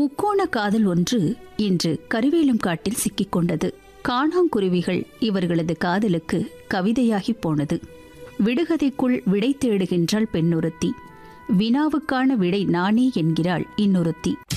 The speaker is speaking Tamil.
முக்கோண காதல் ஒன்று இன்று கருவேலம் காட்டில் சிக்கிக்கொண்டது. காணாங்குருவிகள் இவர்களது காதலுக்கு கவிதையாகி போனது. விடுகதைக்குள் விடை தேடுகின்றாள் பெண்ணொருத்தி. வினாவுக்கான விடை நானே என்கிறாள் இன்னொருத்தி.